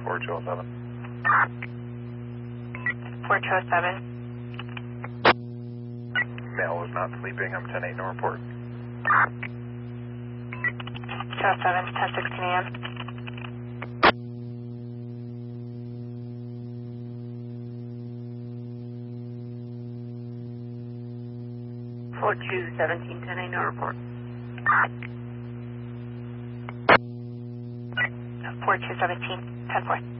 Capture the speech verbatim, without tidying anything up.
four two oh seven. four two oh seven. Male was not sleeping. I'm ten eight, no report. two oh seven, ten sixteen a m four two seventeen, ten eight, no report. four two seventeen, ten four.